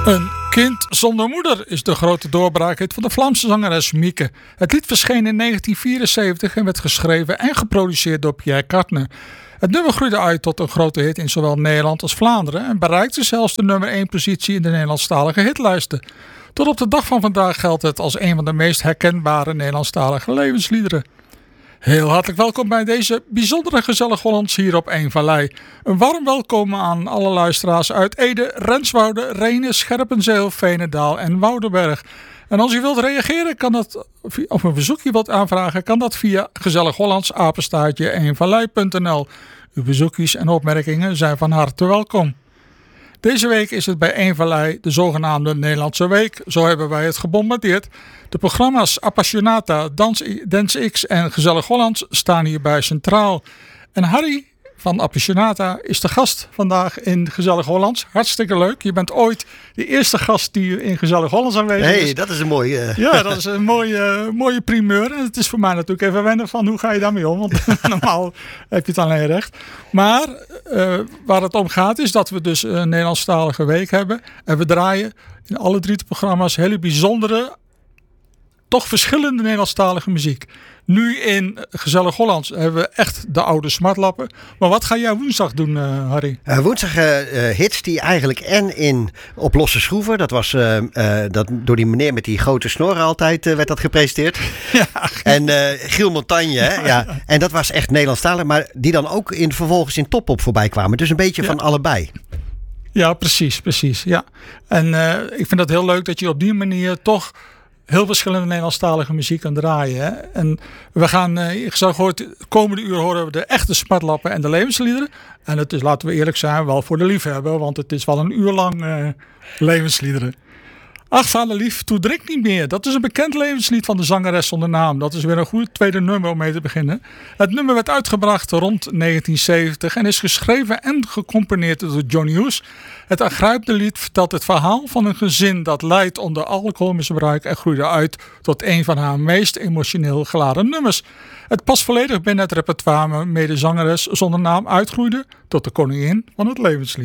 Een kind zonder moeder is de grote doorbraakhit van de Vlaamse zangeres Mieke. Het lied verscheen in 1974 en werd geschreven en geproduceerd door Pierre Cardin. Het nummer groeide uit tot een grote hit in zowel Nederland als Vlaanderen en bereikte zelfs de nummer 1 positie in de Nederlandstalige hitlijsten. Tot op de dag van vandaag geldt het als een van de meest herkenbare Nederlandstalige levensliederen. Heel hartelijk welkom bij deze bijzondere gezellig Hollands hier op Eemvallei. Een warm welkom aan alle luisteraars uit Ede, Renswoude, Rhenen, Scherpenzeel, Veenendaal en Woudenberg. En als u wilt reageren of een verzoekje wilt aanvragen, kan dat via gezellighollands@eenvallei.nl. Uw bezoekjes en opmerkingen zijn van harte welkom. Deze week is het bij Eemvallei de zogenaamde Nederlandse Week. Zo hebben wij het gebombardeerd. De programma's Appassionata, Dance X en Gezellig Hollands staan hierbij centraal. En Harry van Appassionata is de gast vandaag in Gezellig Hollands. Hartstikke leuk. Je bent ooit de eerste gast die in Gezellig Hollands aanwezig is. Hey, dat is een mooie... Ja, dat is een mooie primeur. En het is voor mij natuurlijk even wennen van hoe ga je daarmee om. Want normaal heb je het alleen recht. Maar waar het om gaat is dat we dus een Nederlandstalige week hebben. En we draaien in alle 3 programma's hele bijzondere, toch verschillende Nederlandstalige muziek. Nu in Gezellig Hollands hebben we echt de oude smartlappen. Maar wat ga jij woensdag doen, Harry? Woensdag hits die eigenlijk op losse schroeven. Dat was dat door die meneer met die grote snorren altijd werd dat gepresenteerd. Ja. En Giel Montagne. Hè? Ja. En dat was echt Nederlandstalig. Maar die dan ook vervolgens in Top Op voorbij kwamen. Dus een beetje van allebei. Ja, precies. Ja. En ik vind dat heel leuk dat je op die manier toch heel verschillende Nederlandstalige muziek kan draaien. Hè? En we gaan, de komende uur horen we de echte smartlappen en de levensliederen. En het is, laten we eerlijk zijn, wel voor de liefhebber, want het is wel een uur lang levensliederen. Ach, vader lief, toe drink niet meer. Dat is een bekend levenslied van de zangeres zonder naam. Dat is weer een goed tweede nummer om mee te beginnen. Het nummer werd uitgebracht rond 1970 en is geschreven en gecomponeerd door John Hughes. Het aangrijpende lied vertelt het verhaal van een gezin dat lijdt onder alcoholmisbruik en groeide uit tot een van haar meest emotioneel geladen nummers. Het past volledig binnen het repertoire waarmee de zangeres zonder naam uitgroeide tot de koningin van het levenslied.